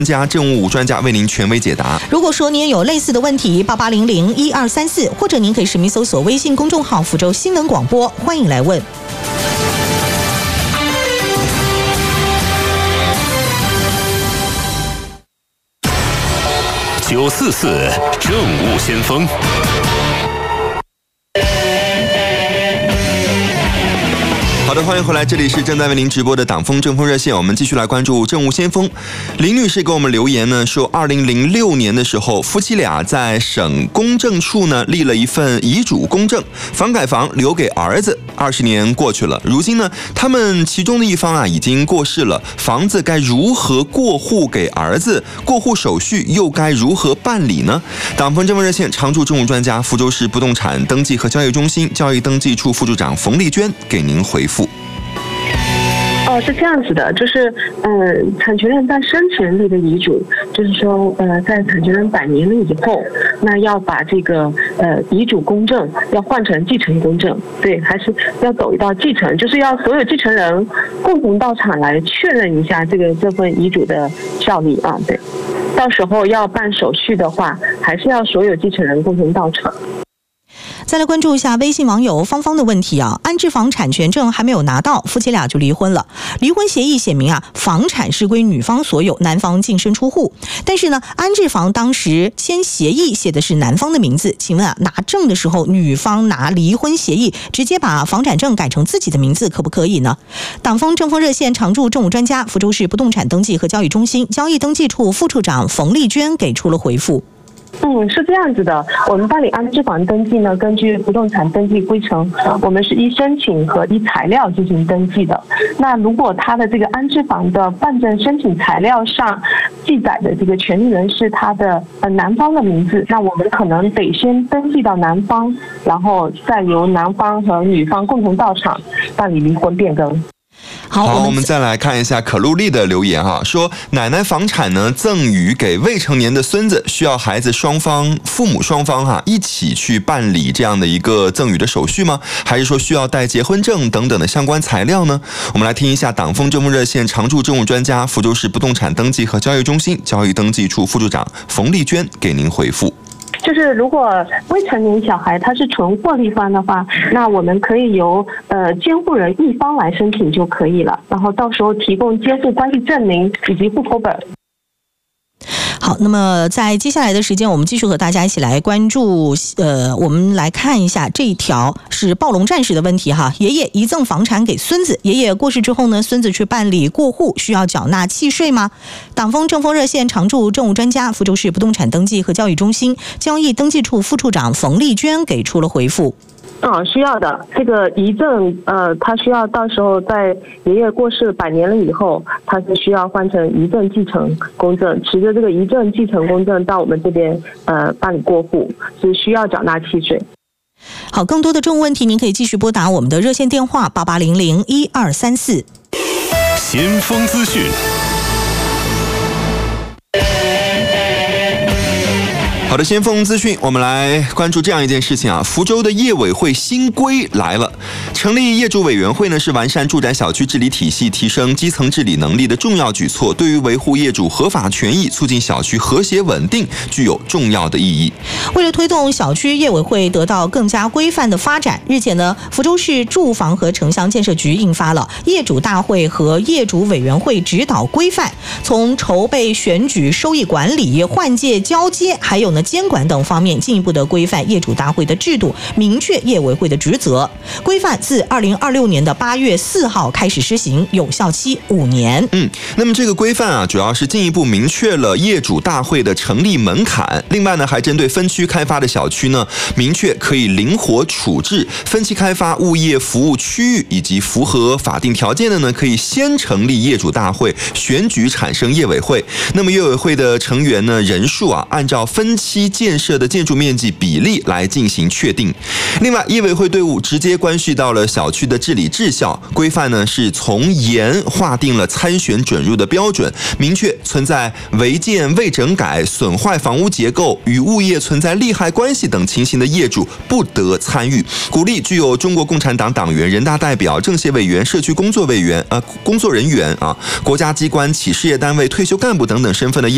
家政务专家为您权威解答。 如果说您有类似的问题，88001234，或者您可以实名搜索微信公众号福州新闻广播，欢迎来问。 944政务先锋。 好的，欢迎回来，这里是正在为您直播的党风政风热线，我们继续来关注政务先锋。林女士给我们留言呢，说2006年的时候，夫妻俩在省公证处呢立了一份遗嘱公证，房改房留给儿子。20年过去了，如今呢，他们其中的一方已经过世了，房子该如何过户给儿子？过户手续又该如何办理呢？党风政风热线常驻政务专家、福州市不动产登记和交易中心交易登记处副处长冯丽娟给您回复。 是这样子的，就是产权人在生前立的遗嘱，就是说在产权人100年了以后，那要把这个遗嘱公证要换成继承公证，对，还是要走一道继承，就是要所有继承人共同到场来确认一下这份遗嘱的效力啊，对，到时候要办手续的话，还是要所有继承人共同到场。 再来关注一下微信网友芳芳的问题安置房产权证还没有拿到，夫妻俩就离婚了。离婚协议写明房产是归女方所有，男方净身出户。但是呢，安置房当时签协议写的是男方的名字，请问拿证的时候，女方拿离婚协议直接把房产证改成自己的名字，可不可以呢？党风政风热线常驻政务专家、福州市不动产登记和交易中心交易登记处副处长冯丽娟给出了回复。 是这样子的，我们办理安置房登记呢，根据不动产登记规程，我们是依申请和依材料进行登记的。那如果他的这个安置房的办证申请材料上记载的这个权利人是他的男方的名字，那我们可能得先登记到男方，然后再由男方和女方共同到场办理离婚变更。 好，我们再来看一下可露丽的留言说奶奶房产呢赠与给未成年的孙子，需要孩子父母双方一起去办理这样的一个赠与的手续吗？还是说需要带结婚证等等的相关材料呢？我们来听一下党风政风热线常驻政务专家、福州市不动产登记和交易中心交易登记处副处长冯丽娟给您回复。 就是如果未成年小孩他是纯获利方的话，那我们可以由监护人一方来申请就可以了，然后到时候提供监护关系证明以及户口本。 好，那么在接下来的时间，我们继续和大家一起来关注我们来看一下这一条是暴龙战士的问题爷爷遗赠房产给孙子，爷爷过世之后呢，孙子去办理过户，需要缴纳契税吗？党风政风热线常驻政务专家、福州市不动产登记和交易中心交易登记处副处长冯丽娟给出了回复。 需要的。这个遗赠，他需要到时候在爷爷过世100年了以后，他是需要换成遗赠继承公证，持着这个遗赠继承公证到我们这边办理过户，是需要缴纳契税。 好，更多的政务问题，您可以继续拨打我们的热线电话88001234。 先锋资讯。 好的，先锋资讯，我们来关注这样一件事情福州的业委会新规来了，成立业主委员会呢是完善住宅小区治理体系、提升基层治理能力的重要举措，对于维护业主合法权益、促进小区和谐稳定具有重要的意义。 为了推动小区业委会得到更加规范的发展，日前呢，福州市住房和城乡建设局印发了业主大会和业主委员会指导规范，从筹备、选举、收益管理、换届交接，还有呢监管等方面进一步的规范业主大会的制度，明确业委会的职责。规范自2026年的8月4号开始施行，有效期5年。 那么这个规范主要是进一步明确了业主大会的成立门槛。另外呢，还针对分区开发的小区呢，明确可以灵活处置分期开发物业服务区域，以及符合法定条件的呢，可以先成立业主大会，选举产生业委会。那么业委会的成员呢，人数按照分期建设的建筑面积比例来进行确定。另外，业委会队伍直接关系到了小区的治理质效。规范呢是从严划定了参选准入的标准，明确存在违建、未整改、损坏房屋结构、与物业存在利害关系等情形的业主不得参与。鼓励具有中国共产党党员、人大代表、政协委员、社区工作人员、国家机关、企事业单位、退休干部等等身份的业